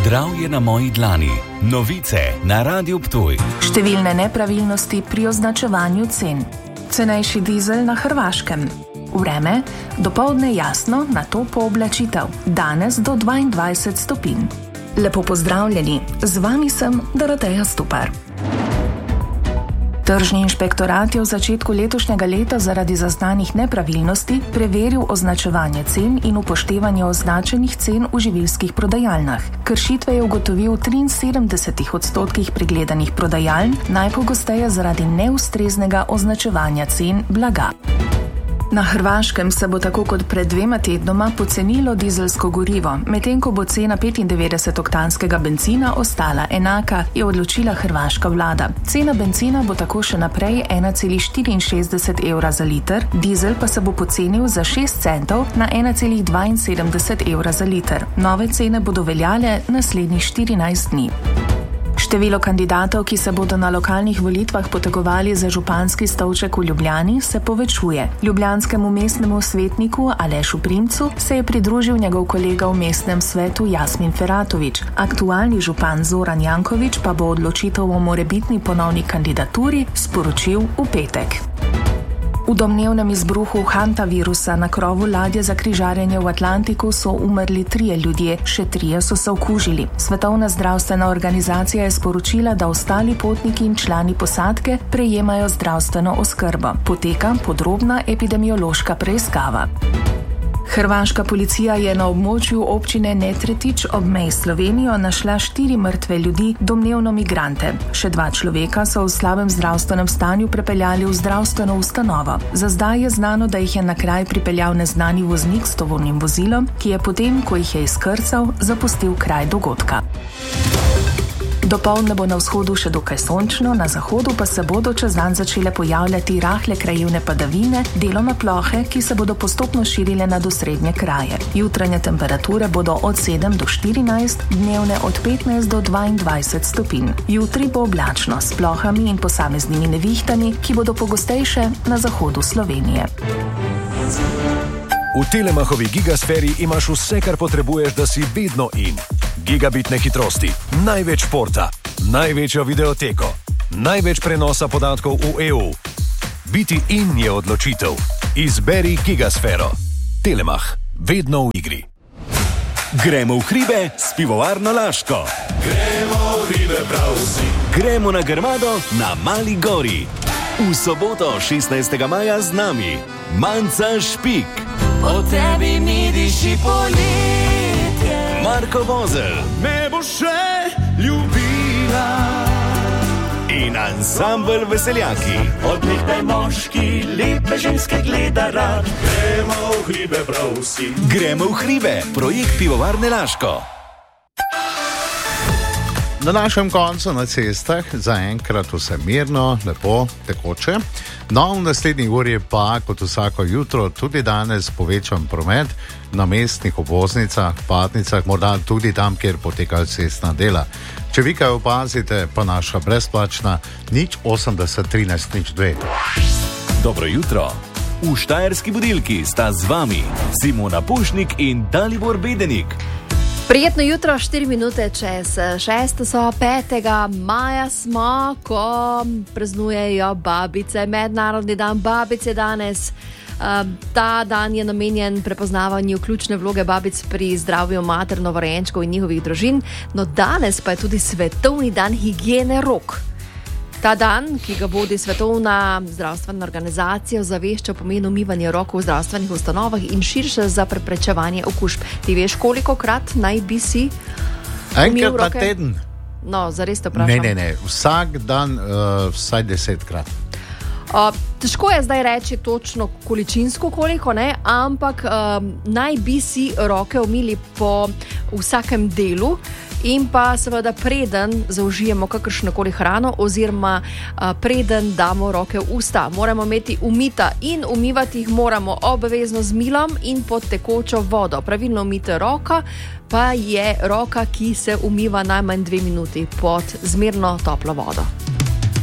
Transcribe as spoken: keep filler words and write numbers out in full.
Zdravje na moji dlani. Novice na Radiu Ptuj. Številne nepravilnosti pri označevanju cen. Cenejši dizel na Hrvaškem. Vreme, dopoldne jasno, nato pooblačitev. Danes do dvaindvajset stopinj. Lepo pozdravljeni, z vami sem Doroteja Stupar. Tržni inšpektorat je v začetku letošnjega leta zaradi zaznanih nepravilnosti preveril označevanje cen in upoštevanje označenih cen v živilskih prodajalnah. Kršitve je ugotovil v triinsedemdesetih odstotkih pregledanih prodajaln, najpogosteje zaradi neustreznega označevanja cen blaga. Na Hrvaškem se bo tako kot pred dvema tednoma pocenilo dizelsko gorivo, medtem ko bo cena petindevetdesetoktanskega bencina ostala enaka, je odločila hrvaška vlada. Cena bencina bo tako še naprej ena cela štiriinšestdeset evra za liter, dizel pa se bo pocenil za šest centov na ena cela dvainsedemdeset evra za liter. Nove cene bodo veljale naslednjih štirinajst dni. Število kandidatov, ki se bodo na lokalnih volitvah potegovali za županski stolček v Ljubljani, se povečuje. Ljubljanskemu mestnemu svetniku Alešu Primcu se je pridružil njegov kolega v mestnem svetu Jasmin Feratović. Aktualni župan Zoran Janković pa bo odločitev o morebitni ponovni kandidaturi sporočil v petek. V domnevnem izbruhu hantavirusa na krovu ladje za križarjenje v Atlantiku so umrli trije ljudje, še trije so se okužili. Svetovna zdravstvena organizacija je sporočila, da ostali potniki in člani posadke prejemajo zdravstveno oskrbo. Poteka podrobna epidemiološka preiskava. Hrvaška policija je na območju občine Netretič ob meji s Slovenijo našla štiri mrtve ljudi, domnevno migrante. Še dva človeka so v slabem zdravstvenem stanju prepeljali v zdravstveno ustanovo. Za zdaj je znano, da jih je na kraj pripeljal neznani voznik s tovornim vozilom, ki je potem, ko jih je izkrcal, zapustil kraj dogodka. Dopoldne bo na vzhodu še dokaj sončno, na zahodu pa se bodo čez dan začele pojavljati rahle krajevne padavine, deloma plohe, ki se bodo postopno širile nad osrednje kraje. Jutranje temperature bodo od sedem do štirinajst, dnevne od petnajst do dvaindvajset stopinj. Jutri bo oblačno s plohami in posameznimi nevihtami, ki bodo pogostejše na zahodu Slovenije. V Telemachovi gigasferi imaš vse, kar potrebuješ, da si vedno in. Gigabitne hitrosti, največ športa, največjo videoteko, največ prenosa podatkov v E U. Biti in je odločitev. Izberi gigasfero. Telemach, vedno v igri. Gremo v hribe s pivovarno Laško. Gremo v hribe prav vsi. Gremo na Grmado na Mali gori. V soboto šestnajstega maja z nami Manca Špik. O tebi mi diši poletje. Marko Vozelj. Me bo še ljubila. In ansambl Veseljaki. Odlihtaj moški, lepe ženske gleda rad. Gremo v hribe prav vsi. Gremo v hribe, projekt pivovarne Laško. Na našem koncu na cestah zaenkrat vse mirno, lepo, tekoče. No, v naslednji uri pa, kot vsako jutro, tudi danes povečan promet na mestnih obvoznicah, patnicah, morda tudi tam, kjer potekajo cestna dela. Če vi kaj opazite, pa naša brezplačna nič osemdeset trinajst nič dve. Dobro jutro. V Štajerski budilki sta z vami Simona Pušnik in Dalibor Bedenik. Prijetno jutro, štiri minute čez šesto so, petega maja smo, ko praznujejo babice. Mednarodni dan babic je danes. Ta dan je namenjen prepoznavanju ključne vloge babic pri zdravju mater, novorojenčkov in njihovih družin. No, danes pa je tudi svetovni dan higiene rok. Ta dan, ki ga vodi Svetovna zdravstvena organizacija, zavešča pomen umivanja rok v zdravstvenih ustanovah in širše za preprečevanje okužb. Ti veš, koliko krat naj bi si umil roke? Enkrat na teden. No, zares te vprašam. Ne, ne, ne. Vsak dan uh, vsaj desetkrat. Uh, težko je zdaj reči točno količinsko koliko, ne? Ampak uh, naj bi si roke umili po vsakem delu. In pa seveda preden zaužijemo kakršnokoli hrano oziroma a, preden damo roke v usta. Moramo imeti umita in umivati jih moramo obvezno z milom in pod tekočo vodo. Pravilno umita roka pa je roka, ki se umiva najmanj dve minuti pod zmerno toplo vodo.